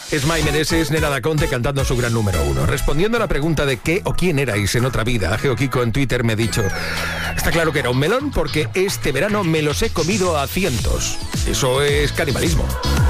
Es Mai Meneses, Nena Da Conte cantando su gran número 1. Respondiendo a la pregunta de qué o quién erais en otra vida, Geokiko en Twitter me ha dicho: está claro que era un melón porque este verano me los he comido a cientos. Eso es canibalismo.